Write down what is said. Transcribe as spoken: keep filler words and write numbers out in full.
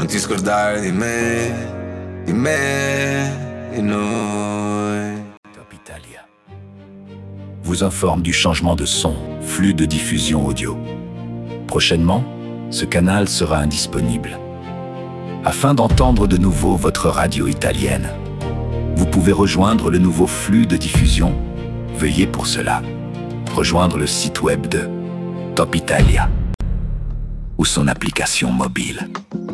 Non ti scordare di me, di me, di noi. Top Italia vous informe du changement de son, flux de diffusion audio. Prochainement, ce canal sera indisponible. Afin d'entendre de nouveau votre radio italienne, vous pouvez rejoindre le nouveau flux de diffusion. Veuillez pour cela rejoindre le site web de Top Italia ou son application mobile.